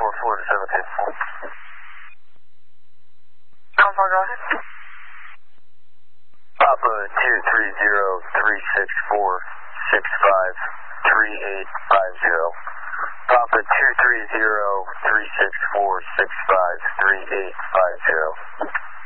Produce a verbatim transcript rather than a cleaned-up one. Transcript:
four four to seventeen. How far, go ahead? Papa two three zero three six four six five three eight five zero. Papa two three zero three six four six five three eight five zero.